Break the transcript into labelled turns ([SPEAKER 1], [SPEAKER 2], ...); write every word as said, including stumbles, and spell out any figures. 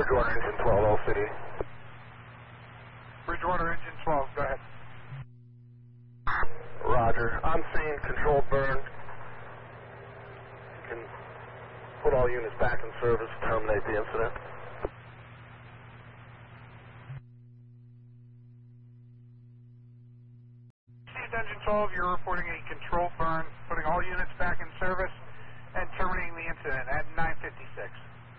[SPEAKER 1] Bridgewater Engine twelve, L C D.
[SPEAKER 2] Bridgewater Engine twelve, go ahead.
[SPEAKER 1] Roger. On scene, controlled burn. You can put all units back in service, terminate the incident.
[SPEAKER 2] Engine twelve, you're reporting a controlled burn, putting all units back in service and terminating the incident at nine fifty-six.